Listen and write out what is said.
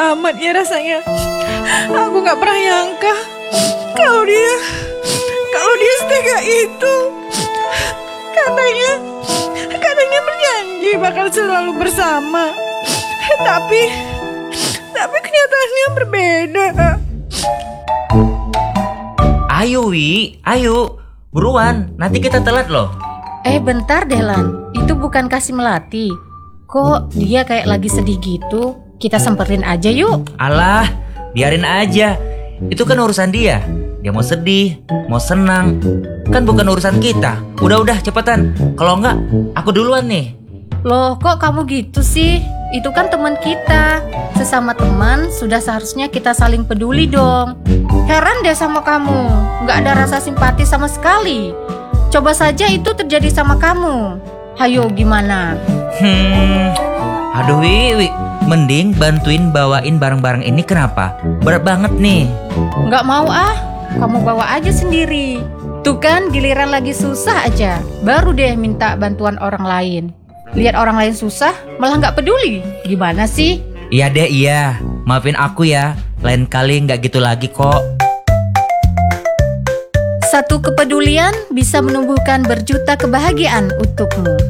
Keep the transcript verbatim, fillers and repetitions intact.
amat ya rasanya. Aku gak pernah nyangka kalau dia Kalau dia setega itu. Katanya Katanya berjanji bakal selalu bersama. Tapi Tapi kenyataannya berbeda. Ayo Wi, ayo. Buruan, nanti kita telat loh. Eh bentar deh Lan, itu bukan Kasih Melati. Kok dia kayak lagi sedih gitu? Kita semperin aja yuk. Alah, biarin aja. Itu kan urusan dia. Dia mau sedih, mau senang, kan bukan urusan kita. Udah-udah cepetan. Kalau enggak, aku duluan nih. Loh kok kamu gitu sih? Itu kan teman kita. Sesama teman sudah seharusnya kita saling peduli dong. Heran deh sama kamu, nggak ada rasa simpati sama sekali. Coba saja itu terjadi sama kamu. Hayo gimana? Hmm, aduh Wi, Wi. Mending bantuin bawain barang-barang ini, kenapa? Berat banget nih. Nggak mau ah, kamu bawa aja sendiri. Tuh kan giliran lagi susah aja, baru deh minta bantuan orang lain. Lihat orang lain susah, malah nggak peduli. Gimana sih? Iya deh, iya. Maafin aku ya. Lain kali nggak gitu lagi kok. Satu kepedulian bisa menumbuhkan berjuta kebahagiaan untukmu.